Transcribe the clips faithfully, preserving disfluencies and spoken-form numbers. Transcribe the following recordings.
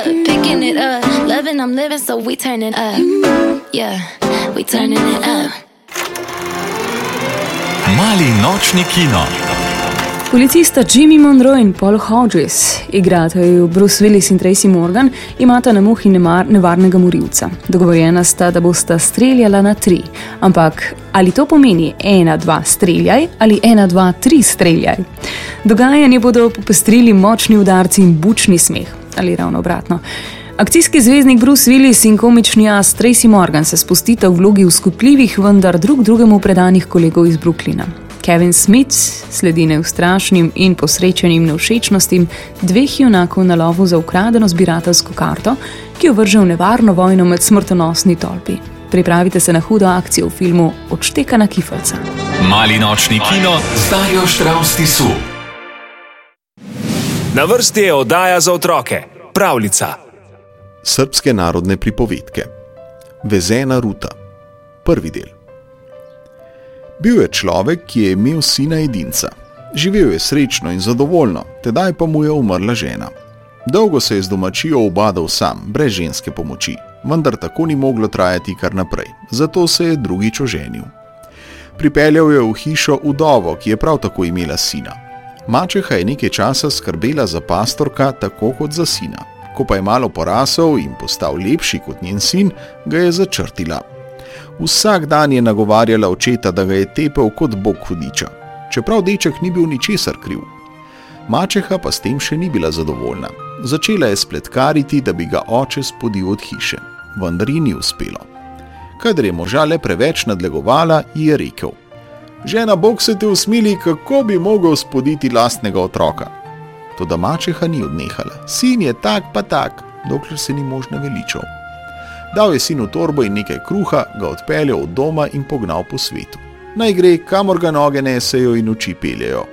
Picking it up, loving I'm living, so we turning up. Yeah, we turning it up. Mali nočni kino. Policista Jimmy Monroe in Paul Hodges, igratelji Bruce Willis in Tracy Morgan, imata na muhi nemar, nevarnega morilca. Dogovorjena sta, da bosta streljala na tri. Ampak ali to pomeni ena, dva, streljaj ali ena, dva, tri, streljaj? Dogajanje bodo popestrili močni udarci in bučni smeh. Ali ravno obratno. Akcijski zvezdnik Bruce Willis in komični as Tracy Morgan se spustita v vlogi uskupljivih, vendar drug drugemu predanih kolegov iz Brooklyna. Kevin Smith sledi neustrašnim in posrečenim nevšečnostim dveh junakov na lovu za ukradeno zbirateljsko karto, ki jo vrže v nevarno vojno med smrtonosni tolpi. Pripravite se na hudo akcijo v filmu Odštekana kifrca. Mali nočni kino z Darjo Štravs Tisu. Na vrsti je oddaja za otroke, Pravljica. Srbske narodne pripovedke. Vezena ruta. Prvi del. Bil je človek, ki je imel sina edinca. Živel je srečno in zadovoljno, tedaj pa mu je umrla žena. Dolgo se je z domačijo ubadal sam, brez ženske pomoči, vendar tako ni moglo trajati kar naprej, zato se je drugič oženil. Pripeljal je v hišo vdovo, ki je prav tako imela sina. Mačeha je nekaj časa skrbela za pastorka tako kot za sina. Ko pa je malo porasel in postal lepši kot njen sin, ga je začrtila. Vsak dan je nagovarjala očeta, da ga je tepel kot bog hudiča, čeprav deček ni bil ničesar kriv. Mačeha pa s tem še ni bila zadovoljna. Začela je spletkariti, da bi ga oče spodil od hiše, vendar ji ni uspelo. Kadar je moža le preveč nadlegovala, ji je rekel: žena, bog se te usmili, kako bi mogel spoditi lastnega otroka. Toda mačeha ni odnehala. Sin je tak pa tak, dokler se ni mož naveličal. Dal je sinu torbo in nekaj kruha, ga odpeljal od doma in pognal po svetu. Naj gre, kamor ga noge nesejo in oči peljejo.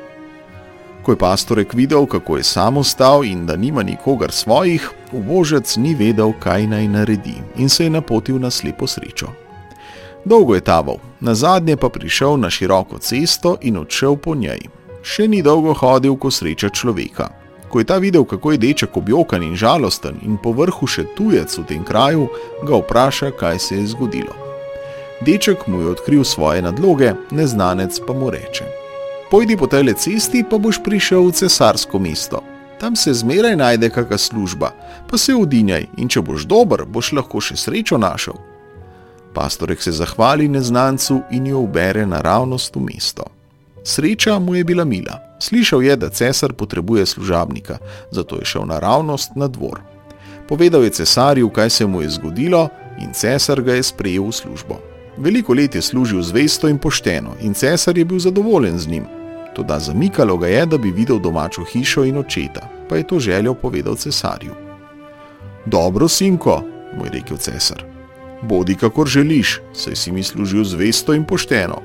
Ko je pastorek videl, kako je sam ostal in da nima nikogar svojih, ubožec ni vedel, kaj naj naredi in se je napotil na slepo srečo. Dolgo je taval, nazadnje pa prišel na široko cesto in odšel po njej. Še ni dolgo hodil, ko sreča človeka. Ko je ta videl, kako je deček objokan in žalosten in po vrhu še tujec v tem kraju, ga vpraša, kaj se je zgodilo. Deček mu je odkril svoje nadloge, neznanec pa mu reče: pojdi po tejle cesti, pa boš prišel v cesarsko mesto. Tam se zmeraj najde kaka služba, pa se udinjaj in če boš dober, boš lahko še srečo našel. Pastorek se zahvali neznancu in jo ubere naravnost v mesto. Sreča mu je bila mila. Slišal je, da cesar potrebuje služabnika, zato je šel naravnost na dvor. Povedal je cesarju, kaj se mu je zgodilo, in cesar ga je sprejel v službo. Veliko let je služil zvesto in pošteno in cesar je bil zadovoljen z njim. Toda zamikalo ga je, da bi videl domačo hišo in očeta, pa je to željo povedal cesarju. Dobro, sinko, mu je rekel cesar. Bodi kakor želiš, saj si mi služil zvesto in pošteno.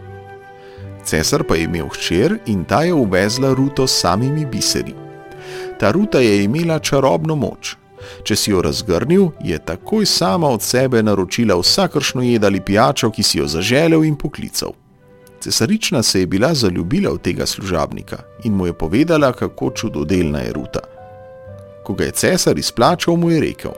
Cesar pa je imel hčer in ta je uvezla ruto s samimi biseri. Ta ruta je imela čarobno moč. Če si jo razgrnil, je takoj sama od sebe naročila vsakršno jed ali pijačo, ki si jo zaželel in poklical. Cesarična se je bila zaljubila v tega služabnika in mu je povedala, kako čudodelna je ruta. Ko ga je cesar izplačal, mu je rekel: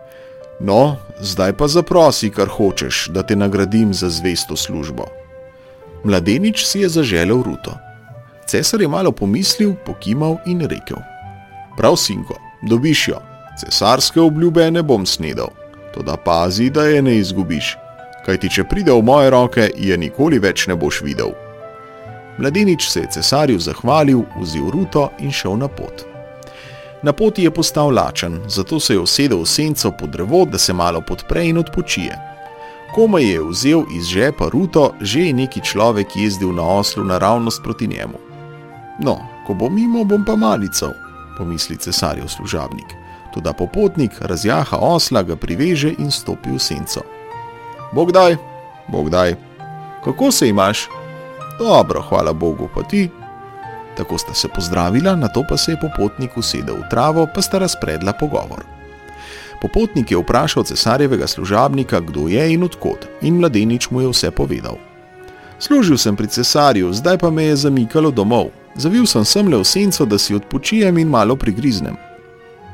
no, zdaj pa zaprosi, kar hočeš, da te nagradim za zvesto službo. Mladenič si je zaželel ruto. Cesar je malo pomislil, pokimal in rekel: prav, sinko, dobiš jo. Cesarske obljube ne bom snedal, toda pazi, da je ne izgubiš, kajti če pride v moje roke, je nikoli več ne boš videl. Mladenič se je cesarju zahvalil, vzel ruto in šel na pot. Na poti je postal lačen, zato se je usedel v senco pod drevo, da se malo podpre in odpočije. Komaj je vzel iz žepa ruto, že je neki človek jezdil na oslu naravnost proti njemu. No, ko bo mimo, bom pa malical, pomisli cesarjev služabnik. Toda popotnik razjaha osla, ga priveže in stopi v senco. Bog daj, Bog daj. Kako se imaš? Dobro, hvala Bogu, pa ti? Tako sta se pozdravila, nato pa se je popotnik usedel v travo, pa sta razpredla pogovor. Popotnik je vprašal cesarjevega služabnika, kdo je in odkot, in mladenič mu je vse povedal. Služil sem pri cesarju, zdaj pa me je zamikalo domov. Zavil sem semle v senco, da si odpočijem in malo prigriznem.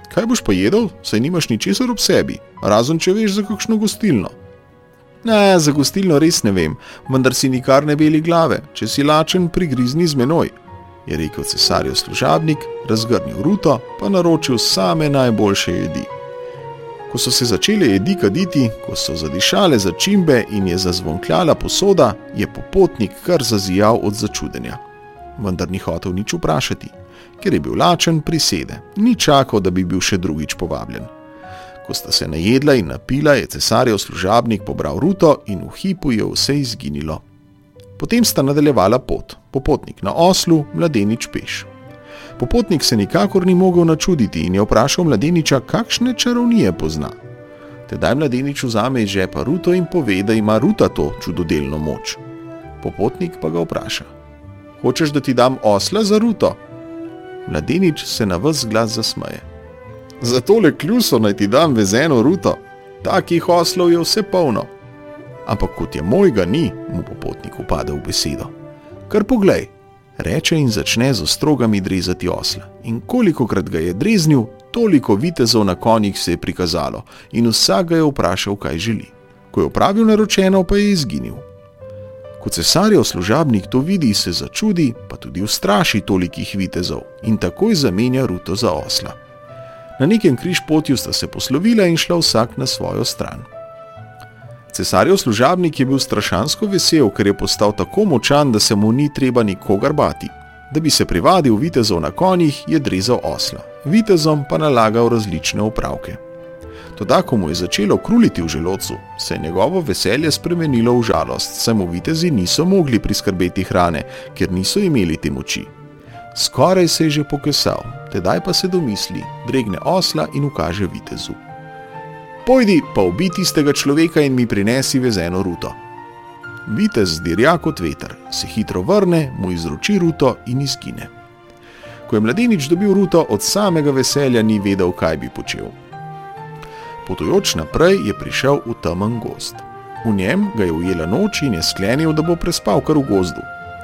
Kaj boš pa jedel, saj nimaš ničesar ob sebi, razen če veš za kakšno gostilno. Ne, za gostilno res ne vem, vendar si nikar ne beli glave, če si lačen, prigrizni z menoj, je rekel cesarjev služabnik, razgrnil ruto, pa naročil same najboljše jedi. Ko so se začele jedi kaditi, ko so zadišale začimbe in je zazvonkljala posoda, je popotnik kar zazijal od začudenja. Vendar ni hotel nič vprašati, ker je bil lačen, prisede, ni čakal, da bi bil še drugič povabljen. Ko sta se najedla in napila, je cesarjev služabnik pobral ruto in v hipu je vse izginilo. Potem sta nadaljevala pot, popotnik na oslu, mladenič peš. Popotnik se nikakor ni mogel načuditi in je vprašal mladeniča, kakšne čarovnije pozna. Tedaj mladenič vzame iz žepa ruto in pove, da ima ruta to čudodelno moč. Popotnik pa ga vpraša: Hočeš, da ti dam osla za ruto? Mladenič se na ves glas zasmeje. Za tole kljuso naj ti dam vezeno ruto, takih oslov je vse polno. Ampak kot je mojega ni, mu popotnik upade v besedo. Kar poglej, reče in začne z ostrogami drezati osla. In kolikokrat ga je dreznil, toliko vitezov na konjih se je prikazalo in vsak ga je vprašal, kaj želi. Ko je opravil naročeno, pa je izginil. Ko cesarjev služabnik to vidi, se začudi, pa tudi ustraši tolikih vitezov in takoj zamenja ruto za osla. Na nekem križpotju sta se poslovila in šla vsak na svojo stran. Cesarjev služabnik je bil strašansko vesel, ker je postal tako močan, da se mu ni treba nikogar bati. Da bi se privadil vitezov na konjih, je drezal osla, vitezom pa nalagal različne opravke. Toda, ko mu je začelo kruliti v želodcu, se je njegovo veselje spremenilo v žalost, saj mu vitezi niso mogli priskrbeti hrane, ker niso imeli te moči. Skoraj se je že pokesal, tedaj pa se domisli, dregne osla in ukaže vitezu. Pojdi pa ubij tistega človeka in mi prinesi vezeno ruto. Vitez dirja kot veter, se hitro vrne, mu izroči ruto in izgine. Ko je mladenič dobil ruto, od samega veselja ni vedel, kaj bi počel. Potujoč naprej je prišel v temen gozd. V njem ga je ujela noč in je sklenil, da bo prespal kar v gozdu.